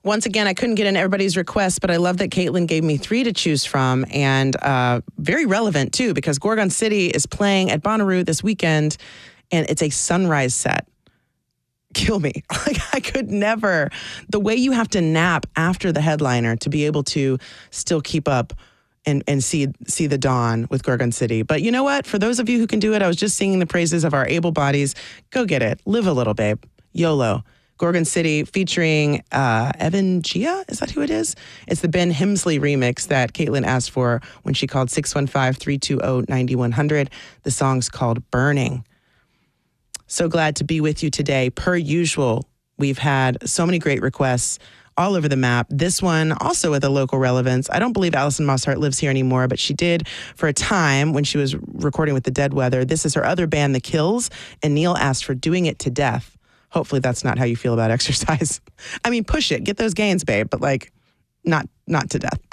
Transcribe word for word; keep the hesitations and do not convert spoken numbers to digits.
Once again, I couldn't get in everybody's request, but I love that Caitlin gave me three to choose from, and uh, very relevant, too, because Gorgon City is playing at Bonnaroo this weekend, and it's a sunrise set. Kill me. Like, I could never. The way you have to nap after the headliner to be able to still keep up and, and see see the dawn with Gorgon City. But you know what? For those of you who can do it, I was just singing the praises of our able bodies. Go get it. Live a little, babe. YOLO. Gorgon City featuring uh, Evan Gia. Is that who it is? It's the Ben Hemsley remix that Caitlin asked for when she called six one five, three two zero, nine one zero zero. The song's called Burning. So glad to be with you today. Per usual, we've had so many great requests all over the map. This one also with a local relevance. I don't believe Alison Mosshart lives here anymore, but she did for a time when she was recording with the Dead Weather. This is her other band, The Kills, and Neil asked for Doing It to Death. Hopefully that's not how you feel about exercise. I mean, push it. Get those gains, babe, but like not not to death.